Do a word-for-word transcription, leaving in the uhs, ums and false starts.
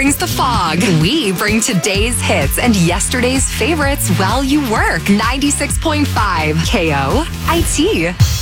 brings the fog. We bring today's hits and yesterday's favorites while you work. ninety-six point five K O I T.